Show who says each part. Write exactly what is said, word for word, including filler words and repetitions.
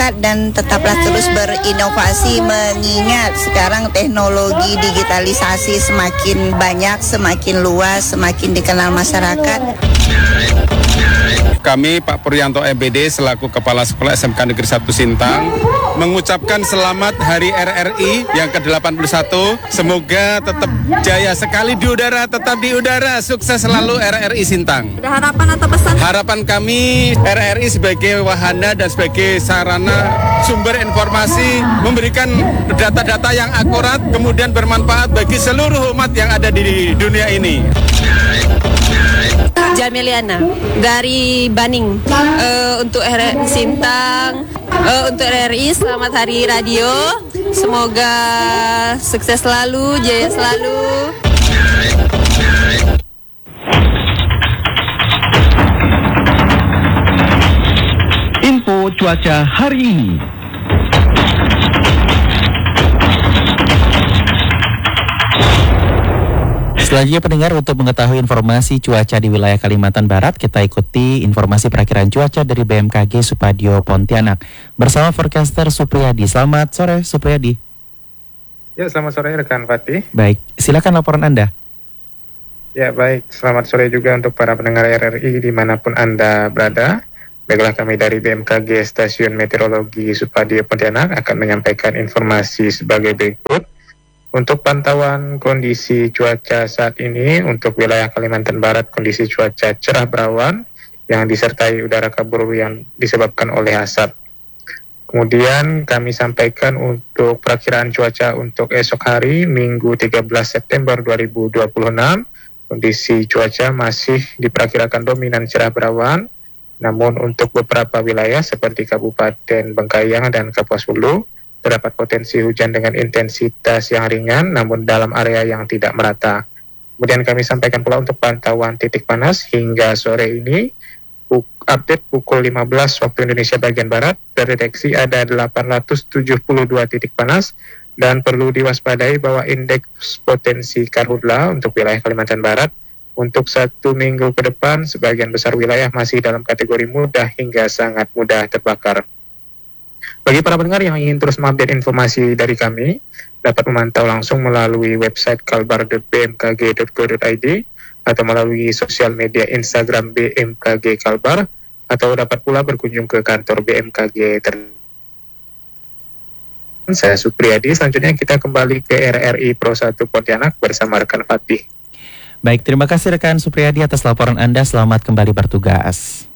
Speaker 1: masyarakat dan tetaplah terus berinovasi mengingat sekarang teknologi digitalisasi semakin banyak, semakin luas, semakin dikenal masyarakat.
Speaker 2: Kami Pak Puryanto M B D selaku Kepala Sekolah S M K Negeri satu Sintang mengucapkan selamat Hari R R I yang ke delapan puluh satu. Semoga tetap jaya sekali di udara, tetap di udara. Sukses selalu R R I Sintang.
Speaker 3: Ada harapan atau pesan?
Speaker 2: Harapan kami R R I sebagai wahana dan sebagai sarana sumber informasi memberikan data-data yang akurat kemudian bermanfaat bagi seluruh umat yang ada di dunia ini.
Speaker 3: Jamiliana dari Baning, uh, untuk R R I Sintang, uh, untuk R R I selamat hari radio, semoga sukses selalu, jaya selalu.
Speaker 4: Info cuaca hari ini.
Speaker 5: Selanjutnya pendengar, untuk mengetahui informasi cuaca di wilayah Kalimantan Barat, kita ikuti informasi perakiran cuaca dari B M K G Supadio Pontianak bersama forecaster Supriyadi. Selamat sore Supriyadi.
Speaker 6: Ya, selamat sore rekan Fatih.
Speaker 5: Baik, silakan laporan Anda.
Speaker 6: Ya, baik. Selamat sore juga untuk para pendengar R R I dimanapun Anda berada. Baiklah, kami dari B M K G Stasiun Meteorologi Supadio Pontianak akan menyampaikan informasi sebagai berikut. Untuk pantauan kondisi cuaca saat ini, untuk wilayah Kalimantan Barat kondisi cuaca cerah berawan yang disertai udara kabur yang disebabkan oleh asap. Kemudian kami sampaikan untuk perakiraan cuaca untuk esok hari Minggu tiga belas September dua ribu dua puluh enam. Kondisi cuaca masih diperkirakan dominan cerah berawan, namun untuk beberapa wilayah seperti Kabupaten Bengkayang dan Kapuas Hulu terdapat potensi hujan dengan intensitas yang ringan namun dalam area yang tidak merata. Kemudian kami sampaikan pula untuk pantauan titik panas hingga sore ini, update pukul lima belas waktu Indonesia bagian Barat, terdeteksi ada delapan ratus tujuh puluh dua titik panas dan perlu diwaspadai bahwa indeks potensi karhutla untuk wilayah Kalimantan Barat untuk satu minggu ke depan sebagian besar wilayah masih dalam kategori mudah hingga sangat mudah terbakar. Bagi para pendengar yang ingin terus mengupdate informasi dari kami, dapat memantau langsung melalui website kalbar dot b m k g dot co dot i d atau melalui sosial media Instagram B M K G Kalbar, atau dapat pula berkunjung ke kantor B M K G ter- Saya Supriyadi. Selanjutnya kita kembali ke R R I Pro satu Pontianak bersama rekan Fatih.
Speaker 5: Baik, terima kasih rekan Supriyadi atas laporan Anda. Selamat kembali bertugas.